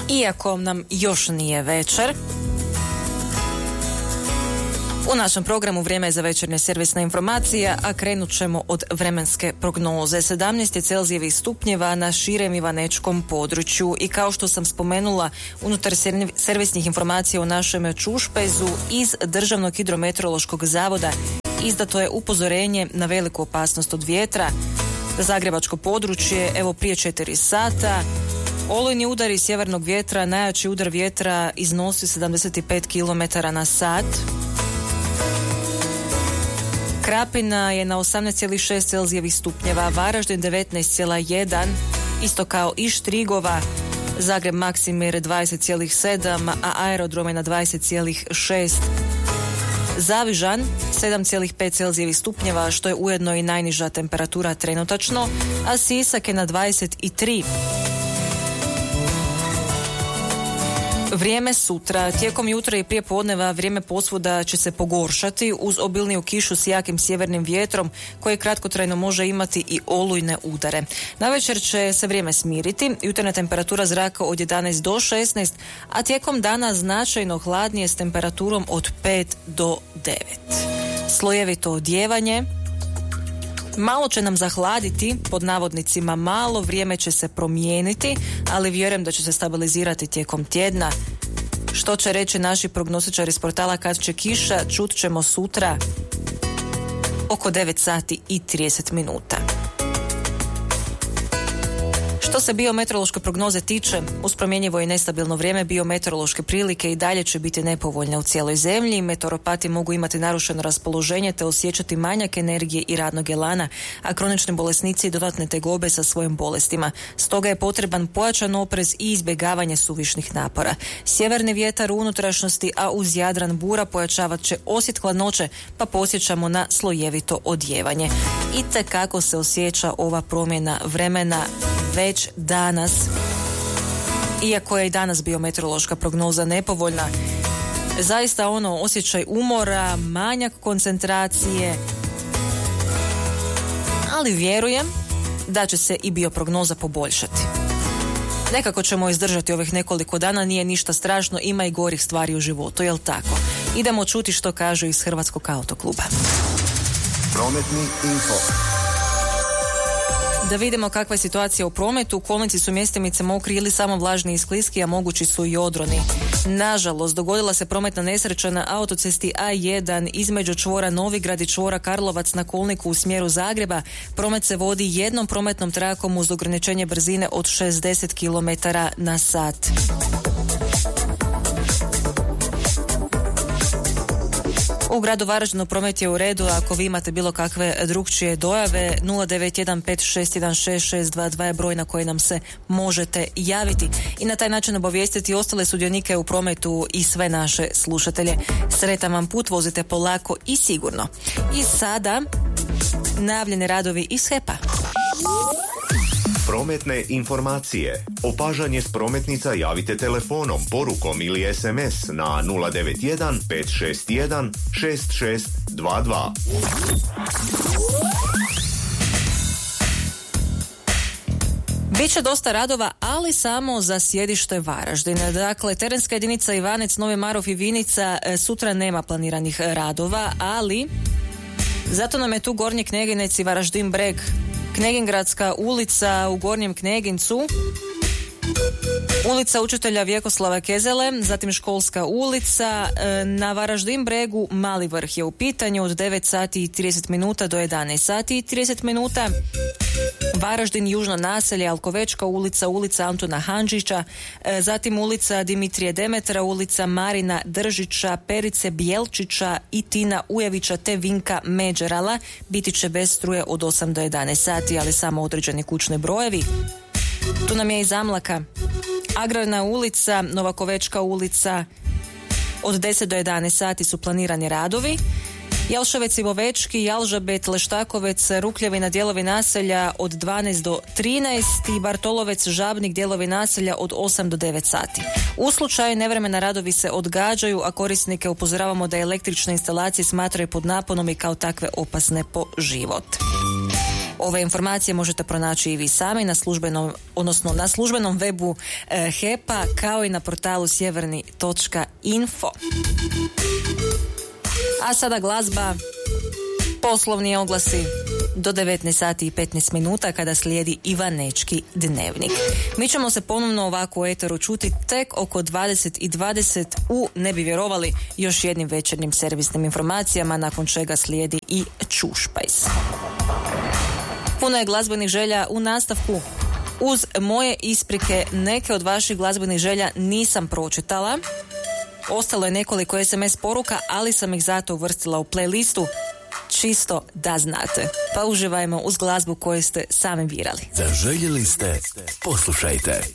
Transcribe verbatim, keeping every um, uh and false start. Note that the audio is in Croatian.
Iako nam još nije večer, u našem programu vrijeme je za večernje servisne informacije, a krenut ćemo od vremenske prognoze. sedamnaest je Celzijevih stupnjeva na širem ivanečkom području i kao što sam spomenula, unutar servisnih informacija u našem čušpezu iz Državnog hidrometeorološkog zavoda izdato je upozorenje na veliku opasnost od vjetra za zagrebačko područje, evo prije četiri sata. Olujni udari sjevernog vjetra, najjači udar vjetra iznosi sedamdeset pet kilometara na sat. Krapina je na osamnaest zarez šest Celzijevih stupnjeva, Varaždin devetnaest zarez jedan, isto kao i Štrigova, Zagreb Maksimir dvadeset zarez sedam, a aerodrom je na dvadeset zarez šest. Zavižan sedam zarez pet Celzijevih stupnjeva, što je ujedno i najniža temperatura trenutačno, a Sisak je na dvadeset tri. Vrijeme sutra. Tijekom jutra i prije podneva vrijeme posvuda će se pogoršati uz obilniju kišu s jakim sjevernim vjetrom koji kratkotrajno može imati i olujne udare. Navečer će se vrijeme smiriti, jutarnja temperatura zraka od jedanaest do šesnaest, a tijekom dana značajno hladnije s temperaturom od pet do devet. Slojevito odijevanje. Malo će nam zahladiti, pod navodnicima malo, vrijeme će se promijeniti, ali vjerujem da će se stabilizirati tijekom tjedna. Što će reći naši prognostičari s portala kad će kiša, čut ćemo sutra oko devet sati i trideset minuta. Što se biometeorološke prognoze tiče, uz promjenjivo i nestabilno vrijeme biometeorološke prilike i dalje će biti nepovoljne u cijeloj zemlji. Meteoropati mogu imati narušeno raspoloženje te osjećati manjak energije i radnog elana, a kronični bolesnici dodatne tegobe sa svojim bolestima. Stoga je potreban pojačan oprez i izbjegavanje suvišnih napora. Sjeverni vjetar u unutrašnjosti, a uz Jadran bura pojačavat će osjet hladnoće, pa posjećamo na slojevito odijevanje. I tekako se osjeća ova promjena vremena već danas, iako je i danas biometeorološka prognoza nepovoljna. Zaista ono osjećaj umora, manjak koncentracije, ali vjerujem da će se i bioprognoza poboljšati. Nekako ćemo izdržati ovih nekoliko dana, nije ništa strašno, ima i gorih stvari u životu, jel tako? Idemo čuti što kažu iz Hrvatskog autokluba. Prometni info. Da vidimo kakva je situacija u prometu. Kolnici su mjestimice mokri ili samo vlažni i skliski, a mogući su i odroni. Nažalost, dogodila se prometna nesreća na autocesti A jedan između čvora Novigrad i čvora Karlovac na kolniku u smjeru Zagreba. Promet se vodi jednom prometnom trakom uz ograničenje brzine od šezdeset kilometara na sat. U gradu Varaždinu promet je u redu, ako vi imate bilo kakve drukčije dojave, nula devet jedan pet šest jedan šest šest dva dva je broj na koji nam se možete javiti i na taj način obavijestiti ostale sudionike u prometu i sve naše slušatelje. Sretan vam put, vozite polako i sigurno. I sada najavljeni radovi iz H E P-a. Prometne informacije. Opažanje s prometnica javite telefonom, porukom ili es em es na nula devet jedan pet šest jedan šest šest dva dva. Biće dosta radova, ali samo za sjedište Varaždina. Dakle, terenska jedinica Ivanec, Novi Marof i Vinica sutra nema planiranih radova, ali zato nam je tu Gornji Kneginec i Varaždin Breg. Knegingradska ulica u Gornjem Knegincu, ulica učitelja Vjekoslava Kezele, zatim Školska ulica, na Varaždin Bregu Mali Vrh je u pitanju od devet sati i trideset minuta do jedanaest sati i trideset minuta. Varaždin Južno naselje, Alkovečka ulica, ulica Antuna Handžića, zatim ulica Dimitrije Demetra, ulica Marina Držića, Perice Bjelčića i Tina Ujevića te Vinka Međerala biti će bez struje od osam do jedanaest sati, ali samo određeni kućni brojevi. Tu nam je i Zamlaka, Agrarna ulica, Novakovečka ulica, od deset do jedanaest sati su planirani radovi. Jalševec Ivovečki, Jalžabet, Leštakovec, Rukljevina, dijelovi naselja od dvanaest do trinaest i Bartolovec, Žabnik, dijelovi naselja od osam do devet sati. U slučaju nevremena radovi se odgađaju, a korisnike upozoravamo da električne instalacije smatraju pod naponom i kao takve opasne po život. Ove informacije možete pronaći i vi sami na službenom, odnosno na službenom webu e, H E P-a kao i na portalu sjeverni točka info. A sada glazba, poslovni oglasi do devetnaest sati i petnaest minuta kada slijedi Ivanečki dnevnik. Mi ćemo se ponovno ovako u eteru čuti tek oko dvadeset i dvadeset u, ne bi vjerovali, još jednim večernjim servisnim informacijama, nakon čega slijedi i Čušpajs. Puno je glazbenih želja u nastavku. Uz moje isprike, neke od vaših glazbenih želja nisam pročitala. Ostalo je nekoliko es em es poruka, ali sam ih zato uvrstila u playlistu, čisto da znate. Pa uživajmo uz glazbu koju ste sami birali. Zaželjeli ste, poslušajte.